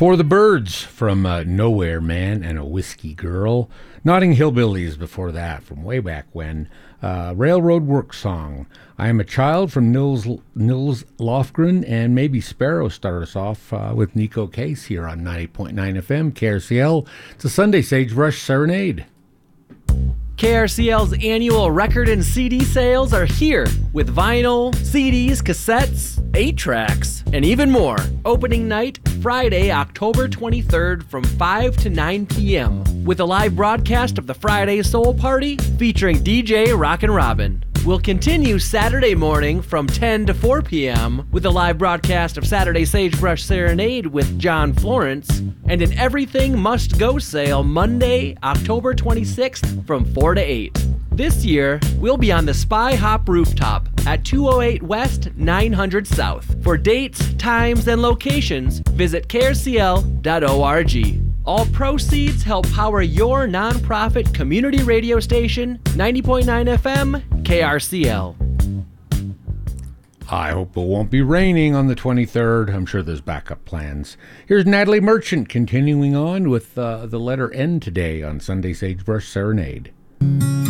For the Birds from Nowhere Man and a Whiskey Girl. Notting Hillbillies before that from way back when. Railroad Work Song. I Am a Child from Nils Lofgren, and maybe Sparrow start us off with Nico Case here on 90.9 FM KRCL. It's a Sunday Sagebrush Serenade. KRCL's annual record and CD sales are here with vinyl, CDs, cassettes, 8-tracks, and even more. Opening night, Friday, October 23rd from 5 to 9 p.m. with a live broadcast of the Friday Soul Party featuring DJ Rockin' Robin. We'll continue Saturday morning from 10 to 4 p.m. with a live broadcast of Saturday Sagebrush Serenade with John Florence, and an Everything Must Go sale Monday, October 26th from 4 to 8. This year, we'll be on the Spy Hop rooftop at 208 West, 900 South. For dates, times, and locations, visit krcl.org. All proceeds help power your nonprofit community radio station, 90.9 FM, KRCL. I hope it won't be raining on the 23rd. I'm sure there's backup plans. Here's Natalie Merchant continuing on with the letter N today on Sunday Sagebrush Serenade.